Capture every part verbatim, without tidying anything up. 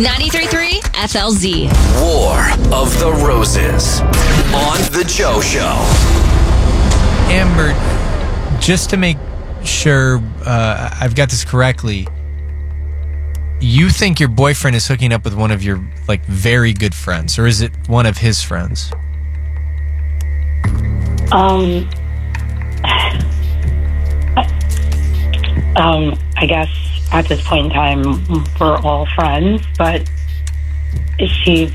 ninety-three point three F L Z. War of the Roses on The Joe Show. Amber, just to make sure uh, I've got this correctly, you think your boyfriend is hooking up with one of your like very good friends, or is it one of his friends? Um, um, I guess at this point in time, we're all friends, but she's,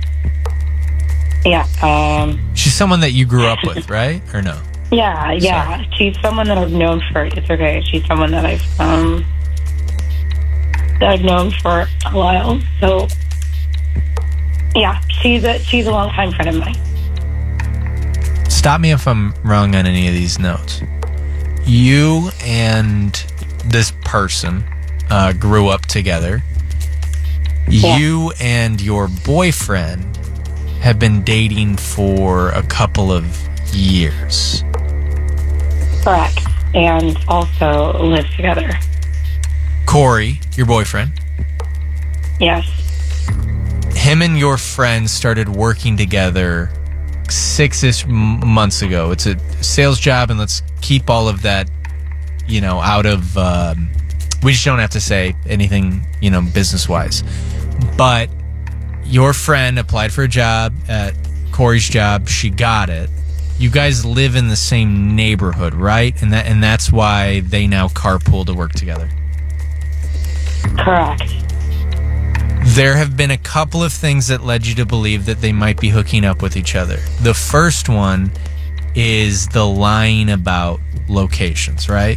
yeah. Um, She's someone that you grew up with, right? Or no? Yeah, yeah. Sorry. She's someone that I've known for, it's okay. She's someone that I've, um, that I've known for a while. So, yeah, she's a, she's a longtime friend of mine. Stop me if I'm wrong on any of these notes. You and this person uh, grew up together. Yeah. You and your boyfriend have been dating for a couple of years. Correct. And also live together. Corey, your boyfriend, Yes. him and your friend started working together six-ish m- months ago. It's a sales job, and let's keep all of that, you know, out of, um, we just don't have to say anything, you know, business-wise. But your friend applied for a job at Corey's job. She got it. You guys live in the same neighborhood, right? And that and that's why they now carpool to work together. Correct. There have been a couple of things that led you to believe that they might be hooking up with each other. The first one is the lying about locations, right?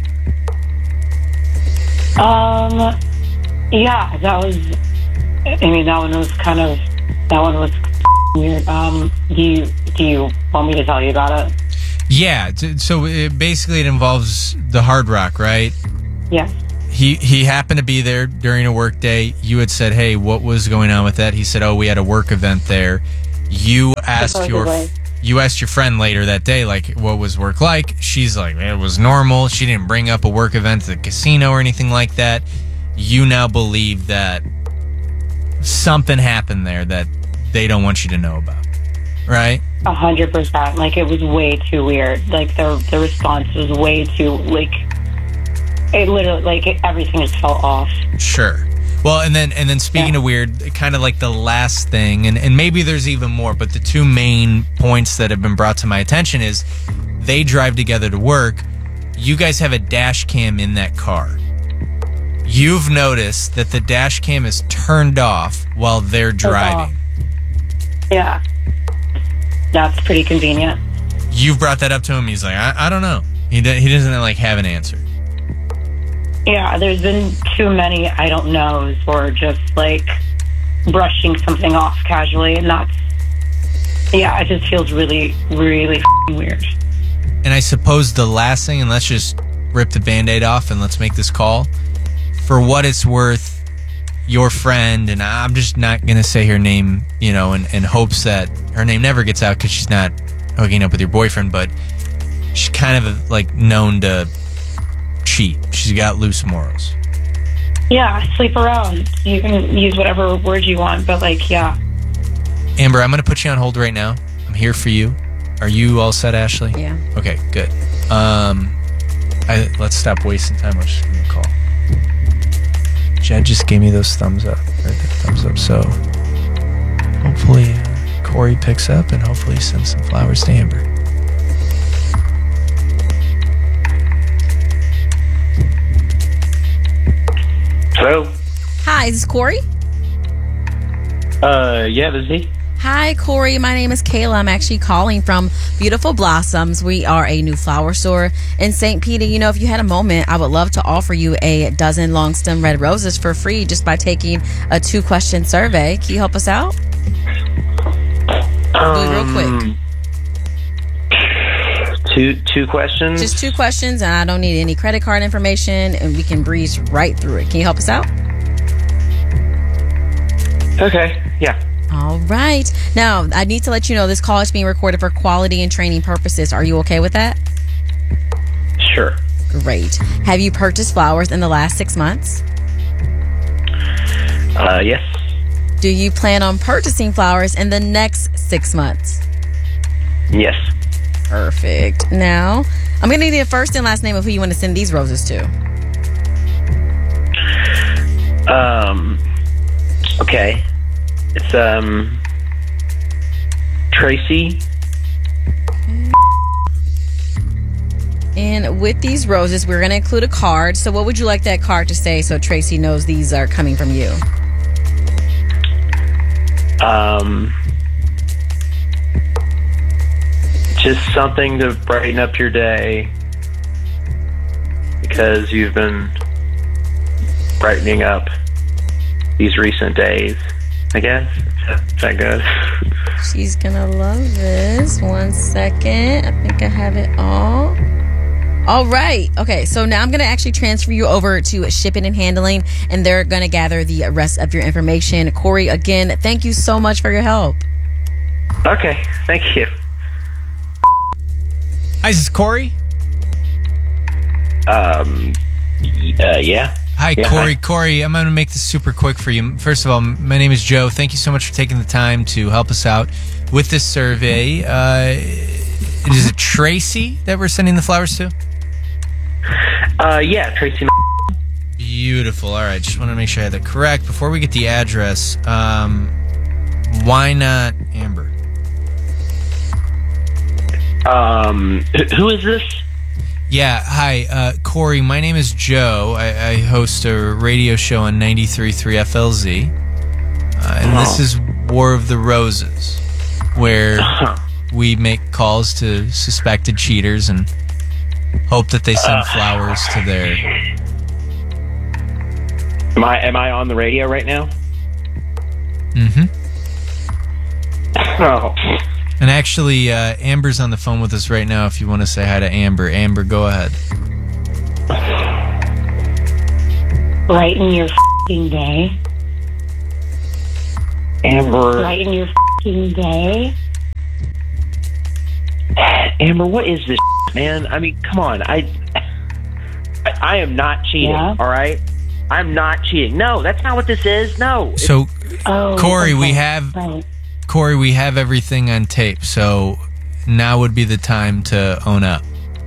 Um, yeah, that was, I mean, that one was kind of, that one was weird. Um, do you, do you want me to tell you about it? Yeah, t- so it, basically it involves the Hard Rock, right? Yes. He he happened to be there during a work day. You had said, hey, what was going on with that? He said, oh, we had a work event there. You asked your Supposedly. you asked your friend later that day, like, what was work like? She's like, it was normal. She didn't bring up a work event at the casino or anything like that. You now believe that something happened there that they don't want you to know about, right? A hundred percent. Like, it was way too weird. Like, the the response was way too, like, it literally, like, it, everything just fell off. Sure. Well, and then and then speaking Yeah. of weird, kind of like the last thing, and, and maybe there's even more, but the two main points that have been brought to my attention is they drive together to work. You guys have a dash cam in that car. You've noticed that the dash cam is turned off while they're driving. Yeah. That's pretty convenient. You've brought that up to him. He's like, I, I don't know. He do, he doesn't like have an answer. Yeah, there's been too many I don't knows or just, like, brushing something off casually, and that's, yeah, it just feels really, really f***ing weird. And I suppose the last thing, and let's just rip the Band-Aid off and let's make this call. For what it's worth, your friend, and I'm just not going to say her name, you know, in, in hopes that her name never gets out because she's not hooking up with your boyfriend, but she's kind of, like, known to cheat. She's got loose morals. Yeah, sleep around. You can use whatever word you want, but, like, yeah. Amber, I'm going to put you on hold right now. I'm here for you. Are you all set, Ashley? Yeah. Okay, good. Um, I, let's stop wasting time. I'll just give you a call. Jed just gave me those thumbs up, or the thumbs up. So hopefully uh, Corey picks up and hopefully sends some flowers to Amber. Hello? Hi, is this Corey? Uh, yeah, this is he. Hi, Corey. My name is Kayla. I'm actually calling from Beautiful Blossoms. We are a new flower store in Saint Peter. You know, if you had a moment, I would love to offer you a dozen long stem red roses for free just by taking a two question survey. Can you help us out? Um, Do it real quick. Two two questions. Just two questions, and I don't need any credit card information, and we can breeze right through it. Can you help us out? Okay. Yeah. All right. Now, I need to let you know this call is being recorded for quality and training purposes. Are you okay with that? Sure. Great. Have you purchased flowers in the last six months? Uh, yes. Do you plan on purchasing flowers in the next six months? Yes. Perfect. Now, I'm going to need a first and last name of who you want to send these roses to. Um. Okay. It's um. Tracy. And with these roses, we're going to include a card. So what would you like that card to say so Tracy knows these are coming from you? Um. Just something to brighten up your day, because you've been brightening up these recent days, I guess. Is that good? She's going to love this. One second. I think I have it all. All right. Okay. So now I'm going to actually transfer you over to shipping and handling, and they're going to gather the rest of your information. Corey, again, thank you so much for your help. Okay. Thank you. Hi, this is Corey. Um. Uh, yeah. Hi, Yeah, Corey. hi. Corey, I'm going to make this super quick for you. First of all, my name is Joe. Thank you so much for taking the time to help us out with this survey. Uh, is it Tracy that we're sending the flowers to? Uh. Yeah. Tracy. Beautiful. All right. Just want to make sure I had that correct. Before we get the address, um, why not Amber? Um. wh- Who is this? Yeah, hi, uh, Corey. My name is Joe. I, I host a radio show on ninety-three point three F L Z. Uh, and this Oh. is War of the Roses, where we make calls to suspected cheaters and hope that they send flowers to their... Am I am I on the radio right now? Mm-hmm. Oh. And actually, uh, Amber's on the phone with us right now if you want to say hi to Amber. Amber, go ahead. Brighten your f***ing day. Amber. Brighten your f***ing day. Amber, what is this, man? I mean, come on. I, I, I am not cheating. Yeah? All right, I'm not cheating. No, that's not what this is. No. So, Oh, Corey, we okay. have... Right. Corey, we have everything on tape, so now would be the time to own up.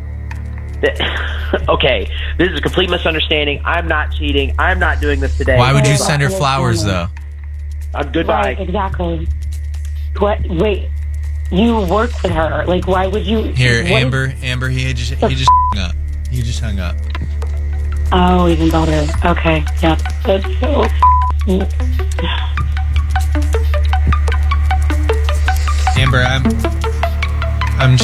Okay, this is a complete misunderstanding. I'm not cheating. I'm not doing this today. Why would you Right. send her flowers, though? Uh, goodbye. Right, exactly. What? Wait, you work with her. Like, why would you? Here, what- Amber, Amber, he just he just hung up. He just hung up. Oh, even better. Okay, yeah, that's so. Amber, I'm